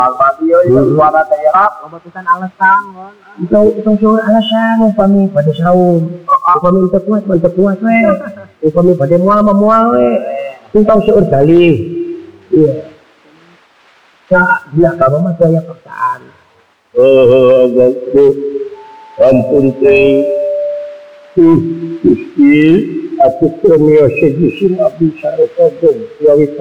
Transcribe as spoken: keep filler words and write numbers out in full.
Pati yo itu suara daerah, Pembatusan alasan, kon. Itong itong suara alasan upami pada saum. Upami untuk kuat, untuk kuat we. Upami pada mual mual we. Itong suara dalih. Iya. Sa dia kamu mah gaya paksaan. oh gitu, ampun teh, Gusti, aku pernah sedih sih abis saya kagum,